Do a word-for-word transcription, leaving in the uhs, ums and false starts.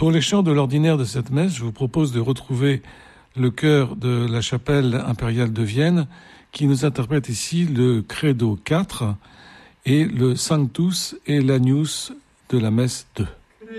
Pour les chants de l'ordinaire de cette messe, je vous propose de retrouver le chœur de la chapelle impériale de Vienne qui nous interprète ici le Credo quatre et le Sanctus et l'Agnus de la messe deux.